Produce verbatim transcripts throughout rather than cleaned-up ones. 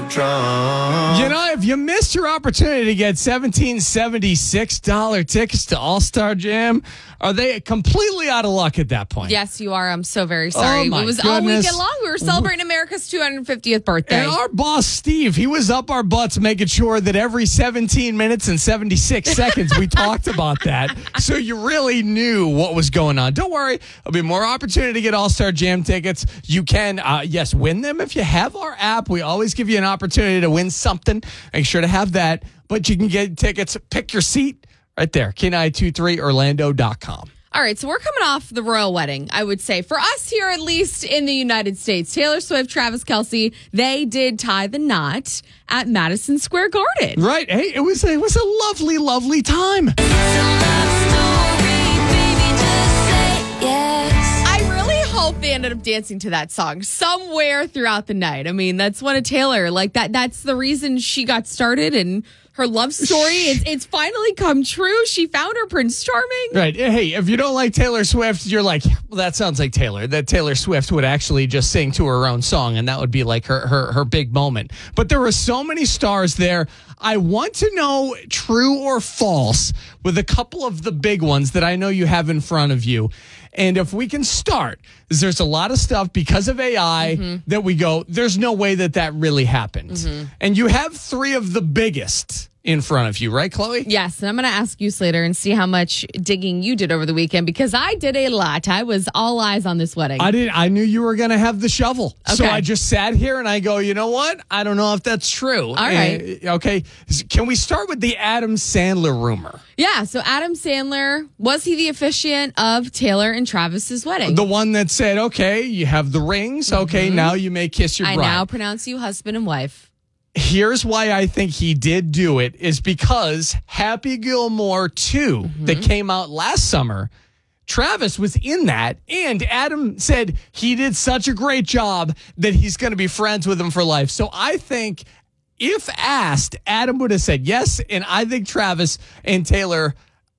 drunk. You know, if you missed your opportunity to get seventeen seventy-six dollars tickets to All-Star Jam, are they completely out of luck at that point? Yes, you are. I'm so very sorry. Oh, my it was all goodness. weekend long. We were celebrating America's two hundred fiftieth birthday. And our boss, Steve, he was up our butts making sure that every seventeen minutes and seventy-six seconds we talked about that. So you really knew what was going on. Don't worry. There'll be more opportunity to get All-Star Jam tickets. You can, uh, yes, win them if you have our app. We always give you an opportunity to win something. Make sure to have that. But you can get tickets. Pick your seat right there. K nine two three Orlando dot com. All right, so we're coming off the royal wedding, I would say. For us here, at least in the United States, Taylor Swift, Travis Kelce, they did tie the knot at Madison Square Garden. Right. Hey, it was, it was a lovely, lovely time. I really hope they ended up dancing to that song somewhere throughout the night. I mean, that's one of Taylor. Like, that. that's the reason she got started and her love story. It's, it's finally come true. She found her Prince Charming. Right. Hey, if you don't like Taylor Swift, you're like, well, that sounds like Taylor. That Taylor Swift would actually just sing to her own song, and that would be like her her her big moment. But there were so many stars there. I want to know true or false with a couple of the big ones that I know you have in front of you. And if we can start, there's a lot of stuff because of A I mm-hmm. that we go, there's no way that that really happened. Mm-hmm. And you have three of the biggest in front of you, right, Chloe? Yes, and I'm going to ask you, Slater, and see how much digging you did over the weekend, because I did a lot. I was all eyes on this wedding. I did. I knew you were going to have the shovel. Okay. So I just sat here and I go, you know what? I don't know if that's true. All right. Uh, okay. Can we start with the Adam Sandler rumor? Yeah, so Adam Sandler, was he the officiant of Taylor and Travis's wedding? The one that said, okay, you have the rings. Okay, mm-hmm. now you may kiss your I bride. now pronounce you husband and wife. Here's why I think he did do it is because Happy Gilmore two mm-hmm. that came out last summer, Travis was in that, and Adam said he did such a great job that he's going to be friends with him for life. So I think if asked, Adam would have said yes, and I think Travis and Taylor,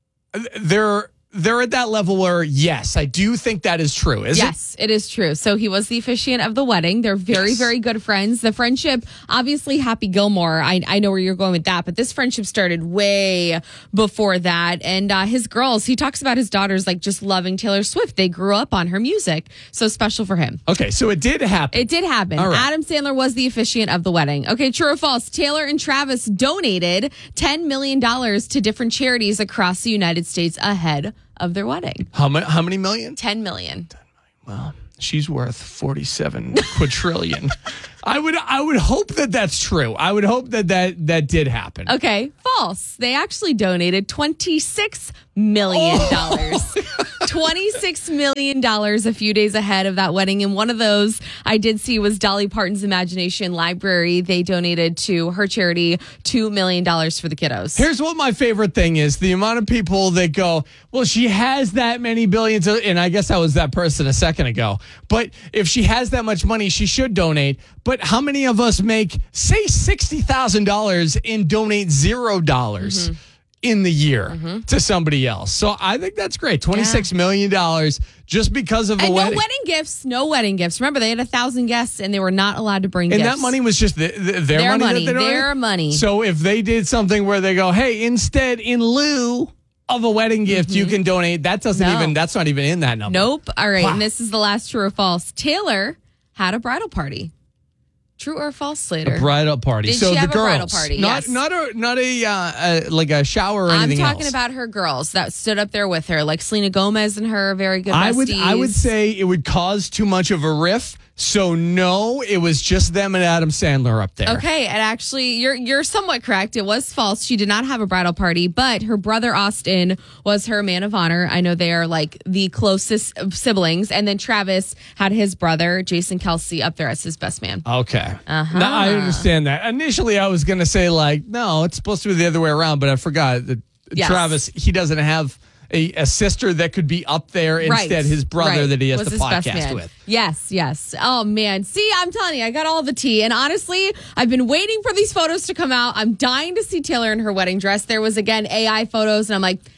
they're they're at that level where, yes, I do think that is true, is yes, it? Yes, it is true. So he was the officiant of the wedding. They're very, yes. very good friends. The friendship, obviously Happy Gilmore, I, I know where you're going with that, but this friendship started way before that. And uh, his girls, he talks about his daughters like just loving Taylor Swift. They grew up on her music. So special for him. Okay, so it did happen. It did happen. All right. Adam Sandler was the officiant of the wedding. Okay, true or false? Taylor and Travis donated ten million dollars to different charities across the United States ahead of their wedding. How many? How many million? Ten million. Ten million. Well, she's worth forty-seven quadrillion. I would. I would hope that that's true. I would hope that that that did happen. Okay, false. They actually donated twenty-six million dollars. Oh. twenty-six million dollars a few days ahead of that wedding. And one of those I did see was Dolly Parton's Imagination Library. They donated to her charity two million dollars for the kiddos. Here's what my favorite thing is. The amount of people that go, well, she has that many billions. Of, and I guess I was that person a second ago. But if she has that much money, she should donate. But how many of us make, say, sixty thousand dollars and donate zero dollars? Mm-hmm. in the year mm-hmm. to somebody else? So I think that's great. twenty-six yeah. million dollars just because of a and wedding. No wedding gifts. No wedding gifts. Remember, they had a thousand guests and they were not allowed to bring and gifts. And that money was just the, the, their, their money. money. That they their money. So if they did something where they go, hey, instead, in lieu of a wedding gift, mm-hmm. you can donate. That doesn't no. even, that's not even in that number. Nope. All right. Wow. And this is the last true or false. Taylor had a bridal party. True or false, Slater? A bridal party. Did so she the have girls, a bridal party? Not, yes. not a, not a, uh, uh, like a shower or anything I'm talking else. about her girls that stood up there with her, like Selena Gomez and her, very good besties. I would, I would say it would cause too much of a riff. So no, it was just them and Adam Sandler up there. Okay, and actually, you're you're somewhat correct. It was false. She did not have a bridal party, but her brother Austin was her man of honor. I know they are like the closest of siblings, and then Travis had his brother Jason Kelce up there as his best man. Okay, uh-huh. Now, I understand that. Initially, I was going to say like, no, it's supposed to be the other way around, but I forgot that yes. Travis, he doesn't have A, a sister that could be up there right. instead his brother right. that he has was the his best podcast man. with. Yes, yes. Oh, man. See, I'm telling you, I got all the tea. And honestly, I've been waiting for these photos to come out. I'm dying to see Taylor in her wedding dress. There was, again, A I photos, and I'm like,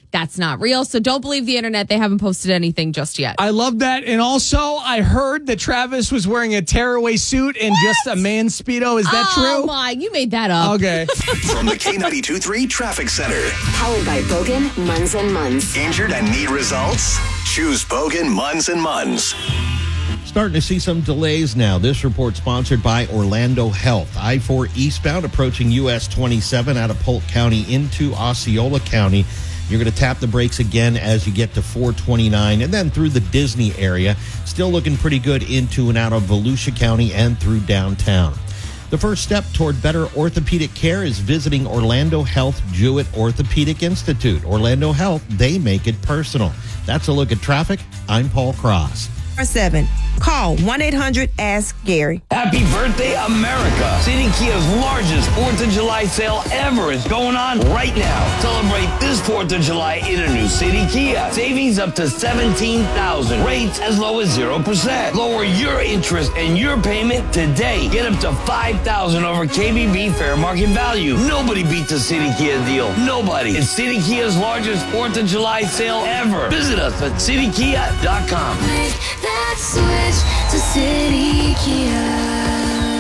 That's not real. So don't believe the internet. They haven't posted anything just yet. I love that. And also, I heard that Travis was wearing a tearaway suit and what? just a man's Speedo. Is that oh, true? Oh, my. You made that up. Okay. From the K ninety-two point three Traffic Center. Powered by Bogan, Munz and Munz. Injured and need results? Choose Bogan, Munz and Munz. Starting to see some delays now. This report sponsored by Orlando Health. I four eastbound approaching U S twenty-seven out of Polk County into Osceola County. You're going to tap the brakes again as you get to four twenty-nine and then through the Disney area. Still looking pretty good into and out of Volusia County and through downtown. The first step toward better orthopedic care is visiting Orlando Health Jewett Orthopedic Institute. Orlando Health, they make it personal. That's a look at traffic. I'm Paul Cross. seven. Call one eight hundred ask Gary. Happy birthday, America. City Kia's largest fourth of July sale ever is going on right now. Celebrate this fourth of July in a new City Kia. Savings up to seventeen thousand dollars. Rates as low as zero percent. Lower your interest and your payment today. Get up to five thousand dollars over K B B fair market value. Nobody beats a City Kia deal. Nobody. It's City Kia's largest fourth of July sale ever. Visit us at city kia dot com. That switch to City Kia.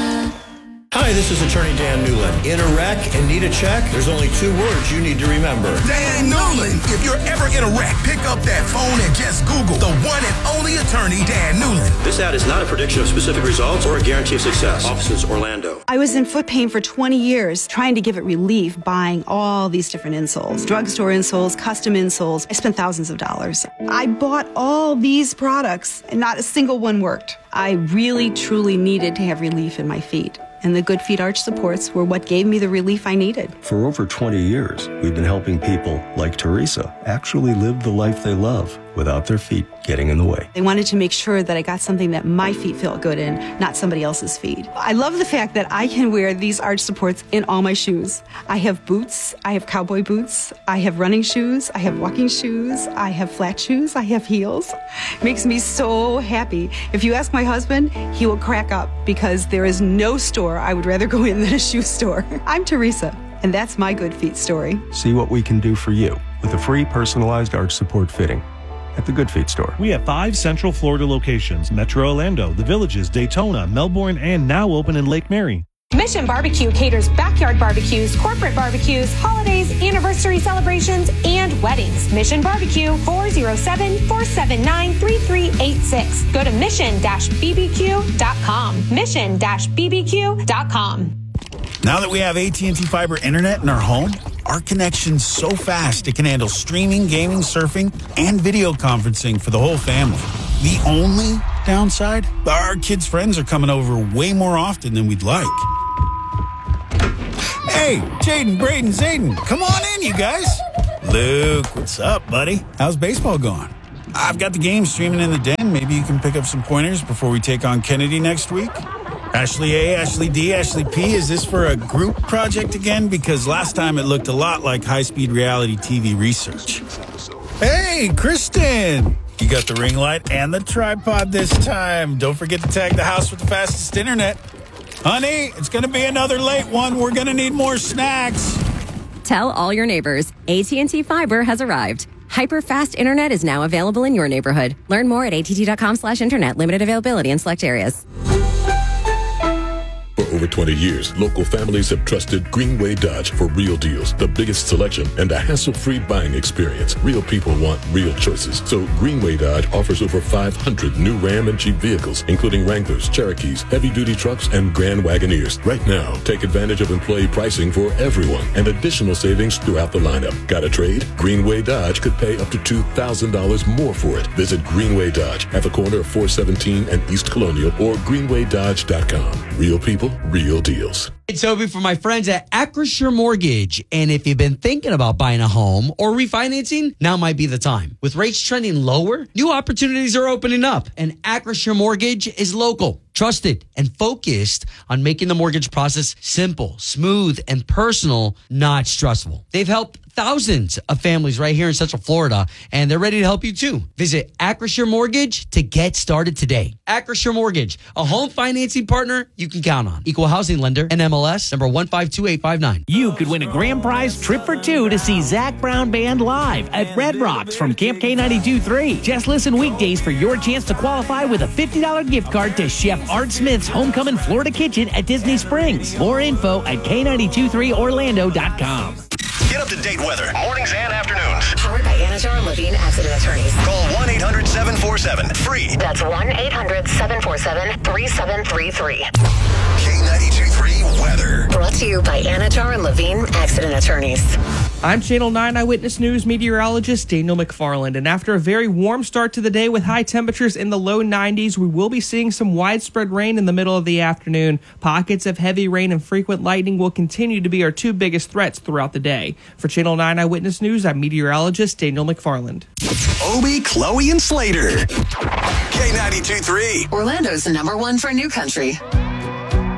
Hi, this is attorney Dan Newland. In a wreck and need a check? There's only two words you need to remember. Dan Newland. If you're ever in a wreck, pick up that phone and just Google the one and only attorney, Dan Newland. This ad is not a prediction of specific results or a guarantee of success. Offices, Orlando. I was in foot pain for twenty years, trying to give it relief, buying all these different insoles. Drugstore insoles, custom insoles. I spent thousands of dollars. I bought all these products, and not a single one worked. I really, truly needed to have relief in my feet. And the Good Feet arch supports were what gave me the relief I needed. For over twenty years, we've been helping people like Teresa actually live the life they love without their feet getting in the way. They wanted to make sure that I got something that my feet felt good in, not somebody else's feet. I love the fact that I can wear these arch supports in all my shoes. I have boots, I have cowboy boots, I have running shoes, I have walking shoes, I have flat shoes, I have heels. It makes me so happy. If you ask my husband, he will crack up because there is no store I would rather go in than a shoe store. I'm Teresa, and that's my Good Feet story. See what we can do for you with a free personalized arch support fitting at the Good Feet store. We have five Central Florida locations: Metro Orlando, The Villages, Daytona, Melbourne, and now open in Lake Mary. Mission Barbecue caters backyard barbecues, corporate barbecues, holidays, anniversary celebrations, and weddings. Mission Barbecue, four oh seven, four seven nine, three three eight six. Go to mission dash b b q dot com. mission dash b b q dot com. Now that we have A T and T Fiber Internet in our home, our connection's so fast it can handle streaming, gaming, surfing, and video conferencing for the whole family. The only downside? Our kids' friends are coming over way more often than we'd like. Hey, Jaden, Braden, Zayden, come on in, you guys. Luke, what's up, buddy? How's baseball going? I've got the game streaming in the den. Maybe you can pick up some pointers before we take on Kennedy next week. Ashley A, Ashley D, Ashley P, is this for a group project again? Because last time it looked a lot like high-speed reality T V research. Hey, Kristen! You got the ring light and the tripod this time. Don't forget to tag the house with the fastest internet. Honey, it's going to be another late one. We're going to need more snacks. Tell all your neighbors, A T and T Fiber has arrived. Hyper-fast internet is now available in your neighborhood. Learn more at att.com slash internet. Limited availability in select areas. For over twenty years, local families have trusted Greenway Dodge for real deals, the biggest selection, and a hassle-free buying experience. Real people want real choices. So Greenway Dodge offers over five hundred new Ram and Jeep vehicles, including Wranglers, Cherokees, heavy-duty trucks, and Grand Wagoneers. Right now, take advantage of employee pricing for everyone and additional savings throughout the lineup. Got a trade? Greenway Dodge could pay up to two thousand dollars more for it. Visit Greenway Dodge at the corner of four seventeen and East Colonial or greenway dodge dot com. Real people, real deals. Hey, Toby, for my friends at Acrisure Mortgage. And if you've been thinking about buying a home or refinancing, now might be the time. With rates trending lower, new opportunities are opening up. And Acrisure Mortgage is local, trusted, and focused on making the mortgage process simple, smooth, and personal, not stressful. They've helped thousands of families right here in Central Florida, and they're ready to help you too. Visit Acrisure Mortgage to get started today. Acrisure Mortgage, a home financing partner you can count on. Equal housing lender, N M L S number one five two eight five nine. You could win a grand prize trip for two to see Zach Brown Band live at Red Rocks from Camp K ninety-two point three. Just listen weekdays for your chance to qualify with a fifty dollars gift card to Chef Art Smith's Homecoming Florida Kitchen at Disney Springs. More info at K ninety-two point three Orlando dot com. Get up-to-date weather, mornings and afternoons. Powered by Anajar and Levine Accident Attorneys. Call one eight hundred seven four seven free. That's one eight hundred seven four seven three seven three three. K ninety-two point three weather. Brought to you by Anajar and Levine Accident Attorneys. I'm Channel nine Eyewitness News meteorologist Daniel McFarland, and after a very warm start to the day with high temperatures in the low nineties, we will be seeing some widespread rain in the middle of the afternoon. Pockets of heavy rain and frequent lightning will continue to be our two biggest threats throughout the day. For Channel nine Eyewitness News, I'm meteorologist Daniel McFarland. Obie, Chloe, and Slater. K ninety-two point three. Orlando's number one for new country.